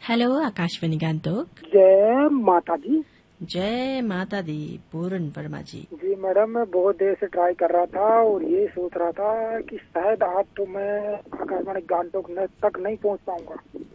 Hello Akashvani Gangtok. जय माता दी। जय माता दी। पूर्ण वर्मा जी। जी मैडम, मैं बहुत देर से ट्राई कर रहा था और ये सोच रहा था कि शायद आज तो मैं आकाशवाणी गान्तोक तक नहीं पहुंच पाऊंगा,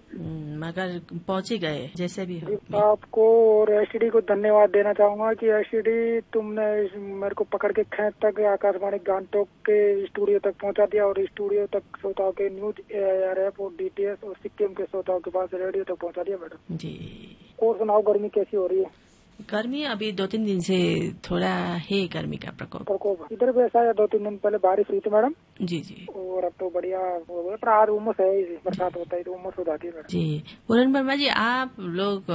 मगर पहुंच ही गए जैसे भी हो। आपको और एसटीडी को धन्यवाद देना चाहूंगा कि एसटीडी तुमने मेरे को पकड़ के खेत तक आकाशवाणी गान्तोक के स्टूडियो तक पहुंचा दिया और स्टूडियो तक श्रोताओं के न्यूज AIRF और DTS और सिक्किम के श्रोताओं के पास रेडियो तक पहुंचा दिया मैडम जी। और सुनाओ, गर्मी कैसी हो रही है? गर्मी अभी 2-3 दिन से थोड़ा है गर्मी का प्रकोप। इधर भी ऐसा है, 2-3 दिन पहले बारिश हुई थी मैडम। जी जी। और अब तो बढ़िया हो गया, पर आज उमस है, बरसात होता है तो उमस हो जाती है मैडम। जी पूरन वर्मा जी, आप लोग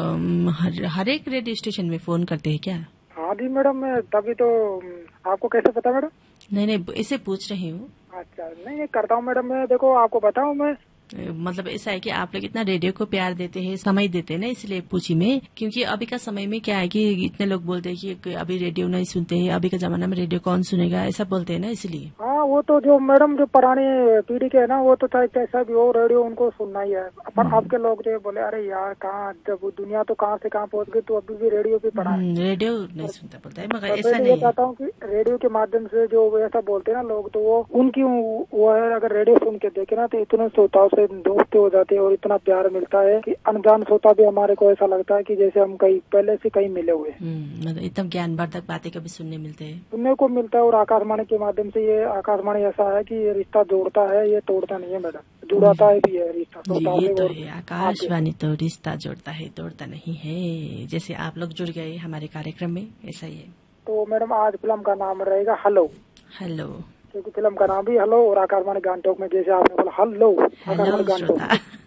हर एक रेडियो स्टेशन में फोन करते हैं क्या? हाँ जी मैडम, मैं तभी तो। आपको कैसे पता मैडम? नहीं, इसे पूछ रही हूँ। अच्छा, नहीं ये करता हूँ मैडम, मैं देखो आपको बताऊँ मैं मतलब ऐसा है कि आप लोग इतना रेडियो को प्यार देते हैं, समय देते हैं ना, इसलिए पूछी मैं। क्योंकि अभी का समय में क्या है कि इतने लोग बोलते हैं कि अभी रेडियो नहीं सुनते हैं, अभी का जमाना में रेडियो कौन सुनेगा, ऐसा बोलते हैं ना, इसलिए। हाँ, वो तो जो मैडम जो पुरानी पीढ़ी के है ना, वो तो चाहे कैसा भी हो रेडियो उनको सुनना ही है। पर आपके लोग जो बोले अरे यार कहाँ, जब दुनिया तो कहाँ से कहाँ पहुँच गई, तो अभी भी रेडियो पे पड़ा है। रेडियो नहीं सुनता बोलता है, मगर मैं ऐसा तो नहीं ये चाहता हूँ कि रेडियो के माध्यम से जो ऐसा बोलते हैं ना लोग, तो वो उनकी वो है, अगर रेडियो सुन के देखे ना तो इतने श्रोताओं से दोस्ती हो जाती है और इतना प्यार मिलता है कि अनजान श्रोता भी हमारे को ऐसा लगता है कि जैसे हम कहीं पहले से कहीं मिले हुए। मतलब एकदम ज्ञानवर्धक बातें कभी सुनने मिलते हैं, सुनने को मिलता है। और आकाशवाणी के माध्यम से, ये आकाशवाणी ऐसा है कि ये रिश्ता जोड़ता है, ये तोड़ता नहीं है मैडम, जुड़ाता है भी है रिश्ता श्रोताओं ये से। तो है, आकाशवाणी तो रिश्ता जोड़ता है, तोड़ता नहीं है। जैसे आप लोग जुड़ गए हमारे कार्यक्रम में, ऐसा ही है। तो मैडम आज फिल्म का नाम रहेगा हेलो। हेलो, क्योंकि फिल्म का नाम भी हेलो और आकाशवाणी गान्तोक में जैसे आपने बोला हेलो आकाशवाणी गान्तोक,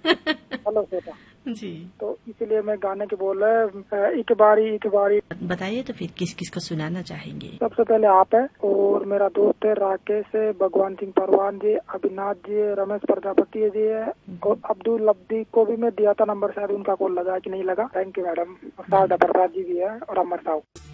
हेलो श्रोता जी, तो इसलिए मैं गाने के बोल रहे एक बारी। बताइए तो फिर किस किस को सुनाना चाहेंगे? सबसे पहले आप है और मेरा दोस्त है राकेश है, भगवान सिंह परवान जी, अविनाश जी है, रमेश प्रजापति जी है और अब्दुल लब्दी को भी मैं दिया था नंबर, शायद उनका कॉल लगा कि नहीं लगा। Thank you madam. Sharda Prasad ji भी है और अमर साहब।